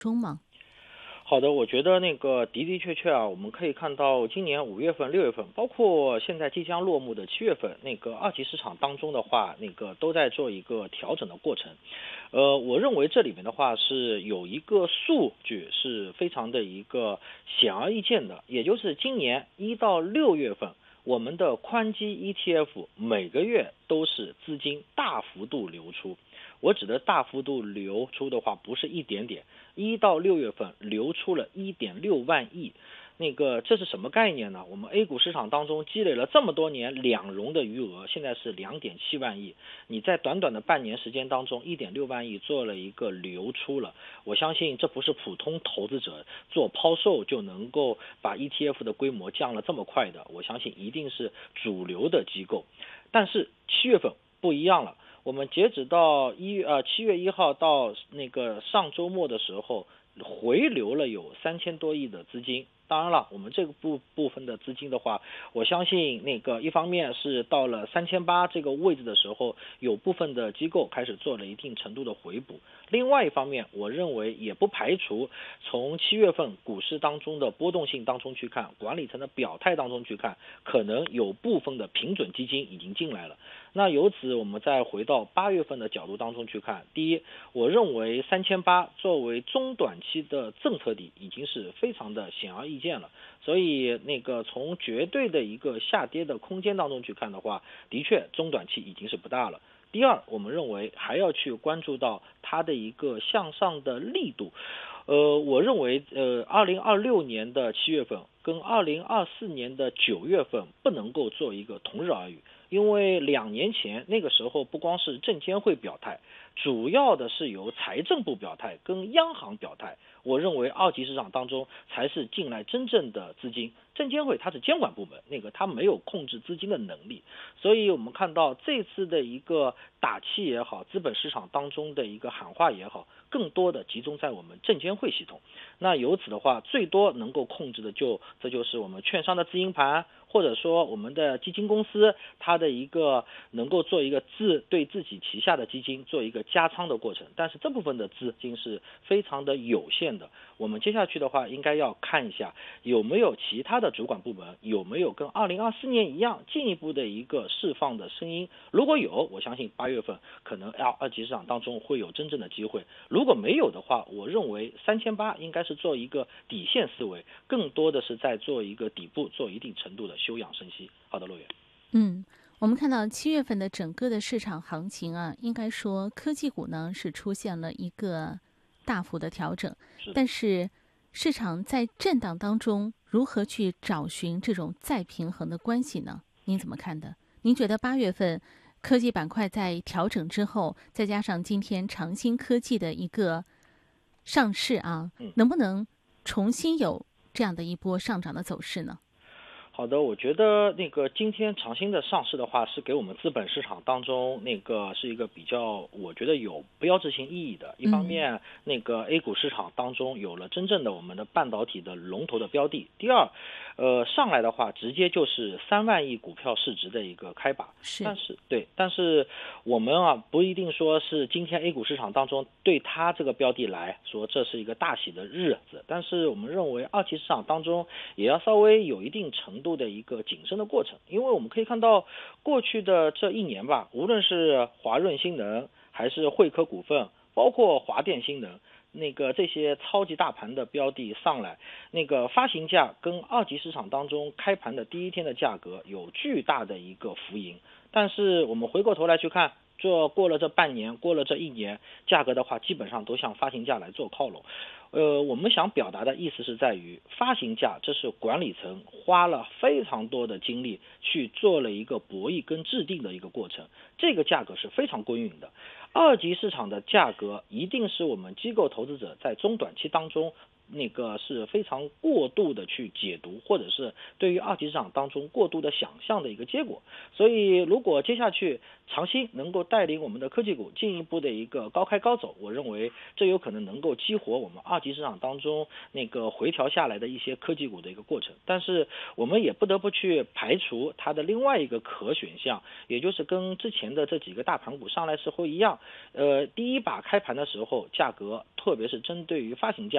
中吗？ 好的，我觉得的的确确啊，我们可以看到今年5月份、6月份，包括现在即将落幕的7月份，二级市场当中的话，都在做一个调整的过程。我认为这里面的话是有一个数据是非常的一个显而易见的，也就是今年1到6月份，我们的宽基 ETF 每个月都是资金大幅度流出。我指的大幅度流出的话，不是一点点，1到6月份流出了1.6万亿。这是什么概念呢？我们 A 股市场当中积累了这么多年两融的余额，现在是2.7万亿。你在短短的半年时间当中，1.6万亿做了一个流出了。我相信这不是普通投资者做抛售就能够把 ETF 的规模降了这么快的，我相信一定是主流的机构。但是7月份不一样了。我们截止到7月1号到上周末的时候，回流了有3000多亿的资金。当然了，我们这个部分的资金的话，我相信一方面是到了3800这个位置的时候，有部分的机构开始做了一定程度的回补。另外一方面，我认为也不排除从7月份股市当中的波动性当中去看，管理层的表态当中去看，可能有部分的平准基金已经进来了。那由此我们再回到8月份的角度当中去看，第一，我认为3800作为中短期的政策底已经是非常的显而易见了，所以从绝对的一个下跌的空间当中去看的话，的确中短期已经是不大了。第二，我们认为还要去关注到它的一个向上的力度。我认为2026年的7月份跟2024年的9月份不能够做一个同日而语，因为2年前那个时候不光是证监会表态，主要的是由财政部表态跟央行表态。我认为二级市场当中才是进来真正的资金，证监会它是监管部门，它没有控制资金的能力。所以我们看到这次的一个打气也好，资本市场当中的一个喊话也好，更多的集中在我们证监会系统。那由此的话，最多能够控制的这就是我们券商的自营盘，或者说我们的基金公司它的一个能够做一个对自己旗下的基金做一个加仓的过程，但是这部分的资金是非常的有限的。我们接下去的话应该要看一下有没有其他的主管部门有没有跟2024年一样进一步的一个释放的声音。如果有，我相信8月份可能二级市场当中会有真正的机会。如果没有的话，我认为3800应该是做一个底线思维，更多的是在做一个底部，做一定程度的休养生息。好的，陆远。 我们看到7月份的整个的市场行情啊，应该说科技股呢是出现了一个大幅的调整，但是市场在震荡当中如何去找寻这种再平衡的关系呢？您怎么看的？您觉得8月份科技板块在调整之后，再加上今天长兴科技的一个上市啊，能不能重新有这样的一波上涨的走势呢？ 好的，我觉得今天长兴的上市的话，是给我们资本市场当中是一个比较，我觉得有标志性意义的。一方面，A 股市场当中有了真正的我们的半导体的龙头的标的。第二，上来的话，直接就是3万亿股票市值的一个开把。但是我们不一定说是今天 A 股市场当中对它这个标的来说这是一个大喜的日子，但是我们认为二级市场当中也要稍微有一定程度的一个谨慎的过程。因为我们可以看到过去的这一年吧，无论是华润新能还是汇科股份，包括华电新能，这些超级大盘的标的上来，发行价跟二级市场当中开盘的第一天的价格有巨大的一个浮盈。但是我们回过头来去看，过了这半年，过了这一年，价格的话基本上都向发行价来做靠拢。我们想表达的意思是在于，发行价这是管理层花了非常多的精力去做了一个博弈跟制定的一个过程，这个价格是非常均匀的。二级市场的价格一定是我们机构投资者在中短期当中是非常过度的去解读，或者是对于二级市场当中过度的想象的一个结果。所以如果接下去长兴能够带领我们的科技股进一步的一个高开高走，我认为这有可能能够激活我们二级市场当中回调下来的一些科技股的一个过程。但是我们也不得不去排除它的另外一个可选项，也就是跟之前的这几个大盘股上来时候一样， 第一把开盘的时候价格，特别是针对于发行价